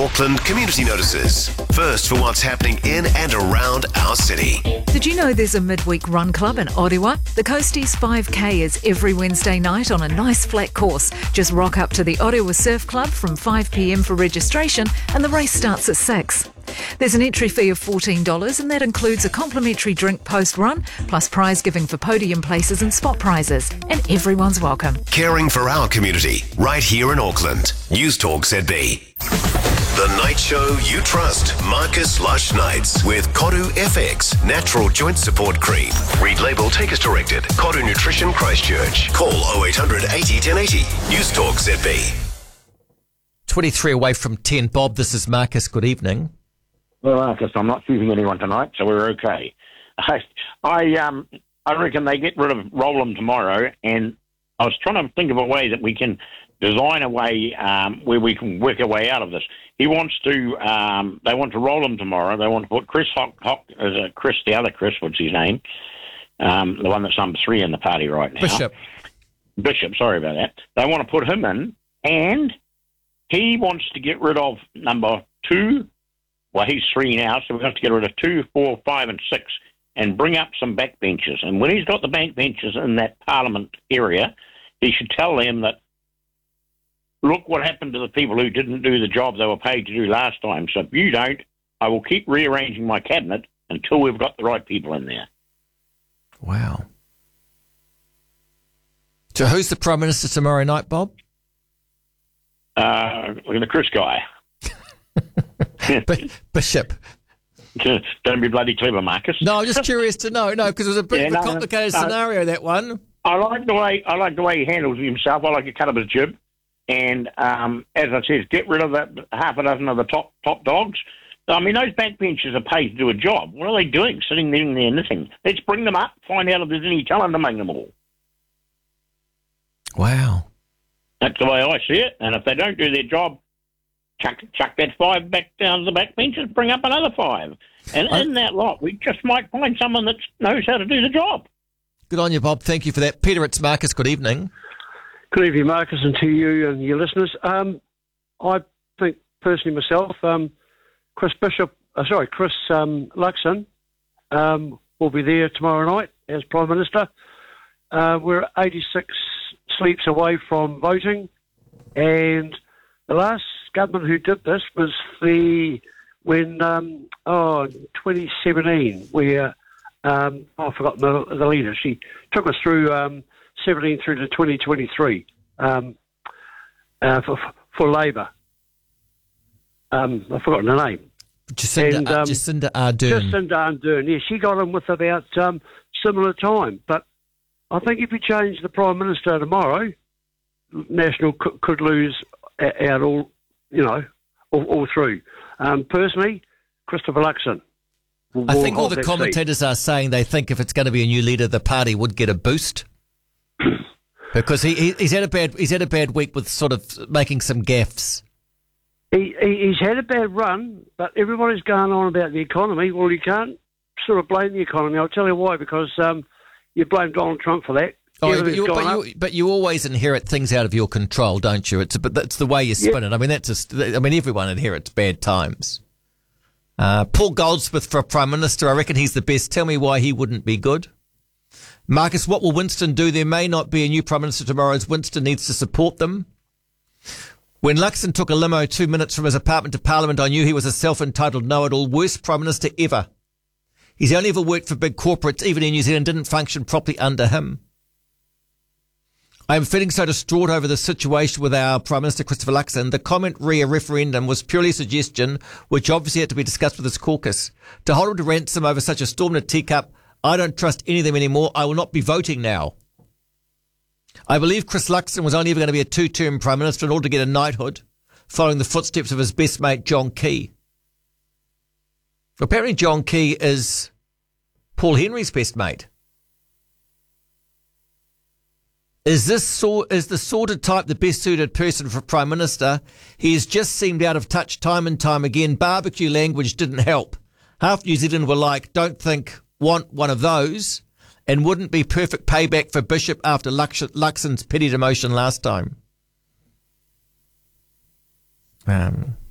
Auckland community notices. First for what's happening in and around our city. Did you know there's a midweek run club in Orewa? The Coasties 5K is every Wednesday night on a nice flat course. Just rock up to the Orewa Surf Club from 5 p.m. for registration, and the race starts at 6. There's an entry fee of $14, and that includes a complimentary drink post-run, plus prize giving for podium places and spot prizes. And everyone's welcome. Caring for our community, right here in Auckland. News Talk ZB. The night show you trust. Marcus Lush Nights with Koru FX Natural Joint Support Cream. Read label, take as directed. Koru Nutrition Christchurch. Call 0800 80 1080. News Talk ZB. 23 away from 10. Bob, this is Marcus. Good evening. Well, Marcus, I'm not shooting anyone tonight, so we're okay. I reckon they get rid of Rollum tomorrow, and I was trying to think of a way that we can design a way where we can work our way out of this. He wants to, they want to roll him tomorrow. They want to put Chris the other Chris, what's his name? The one that's number 3 in the party right now. Bishop, sorry about that. They want to put him in, and he wants to get rid of number 2. Well, he's 3 now, so we have to get rid of 2, 4, 5, and 6 and bring up some backbenchers. And when he's got the backbenchers in that Parliament area, he should tell them that, look what happened to the people who didn't do the job they were paid to do last time. So if you don't, I will keep rearranging my cabinet until we've got the right people in there. Wow. So who's the Prime Minister tomorrow night, Bob? The Chris guy. Bishop. Don't be bloody clever, Marcus. No, I'm just curious to know. No, because it was a bit of a complicated scenario, that one. I like the way he handles himself. I like to cut up his jib. And as I said, get rid of that half a dozen of the top dogs. I mean, those backbenchers are paid to do a job. What are they doing? Sitting there knitting. Let's bring them up, find out if there's any talent among them all. Wow. That's the way I see it. And if they don't do their job, chuck that 5 back down to the backbenchers, bring up another 5. And in that lot, we just might find someone that knows how to do the job. Good on you, Bob. Thank you for that. Peter, it's Marcus. Good evening. Good evening, Marcus, and to you and your listeners. I think, personally myself, Chris Luxon will be there tomorrow night as Prime Minister. We're 86 sleeps away from voting, and the last government who did this was 2017, where I forgot the leader. She took us through 17 through to 2023 for Labor. I've forgotten her name. Jacinda Ardern. Jacinda Ardern, yeah. She got in with about similar time. But I think if you change the Prime Minister tomorrow, National could lose out all through. Personally, Christopher Luxon. I think all the commentators are saying they think if it's going to be a new leader, the party would get a boost. Because he's had a bad week with sort of making some gaffes. He's had a bad run, but everybody's going on about the economy. Well, you can't sort of blame the economy. I'll tell you why, because you blame Donald Trump for that. But you always inherit things out of your control, don't you? That's the way you spin it. I mean, everyone inherits bad times. Paul Goldsmith for Prime Minister, I reckon he's the best. Tell me why he wouldn't be good. Marcus, what will Winston do? There may not be a new Prime Minister tomorrow, as Winston needs to support them. When Luxon took a limo 2 minutes from his apartment to Parliament, I knew he was a self-entitled know-it-all, worst Prime Minister ever. He's only ever worked for big corporates, even in New Zealand, didn't function properly under him. I am feeling so distraught over the situation with our Prime Minister, Christopher Luxon. The comment re a referendum was purely a suggestion, which obviously had to be discussed with his caucus. To hold him to ransom over such a storm in a teacup, I don't trust any of them anymore. I will not be voting now. I believe Chris Luxon was only ever going to be a 2-term Prime Minister in order to get a knighthood, following the footsteps of his best mate, John Key. Apparently John Key is Paul Henry's best mate. Is the sort of type the best suited person for Prime Minister? He has just seemed out of touch time and time again. Barbecue language didn't help. Half New Zealand were like, don't think, want one of those, and wouldn't be perfect payback for Bishop after Luxon's petty demotion last time.